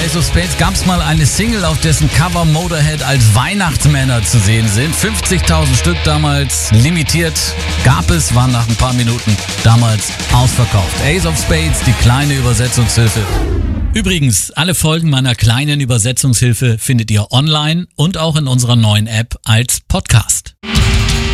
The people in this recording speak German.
Ace of Spades gab es mal eine Single, auf dessen Cover Motorhead als Weihnachtsmänner zu sehen sind. 50.000 Stück damals, limitiert gab es, waren nach ein paar Minuten damals ausverkauft. Ace of Spades, die kleine Übersetzungshilfe. Übrigens, alle Folgen meiner kleinen Übersetzungshilfe findet ihr online und auch in unserer neuen App als Podcast.